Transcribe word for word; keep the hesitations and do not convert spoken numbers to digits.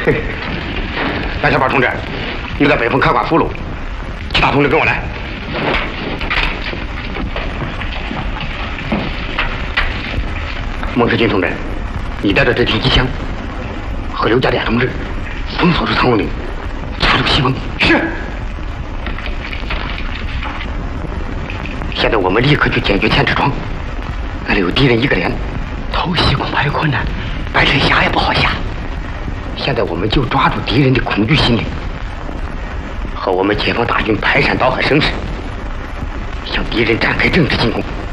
蓝小宝同志，你在北风开挂附路，其他同志跟我来。孟世军同志，你带着这挺机枪和刘家店同志封锁住唐文岭，出入西风。是。现在我们立刻去解决千尺庄，那里有敌人一个连，偷袭恐怕有困难，白水峡也不好下。现在我们就抓住敌人的恐惧心理，和我们解放大军排山倒海声势，向敌人展开正式进攻。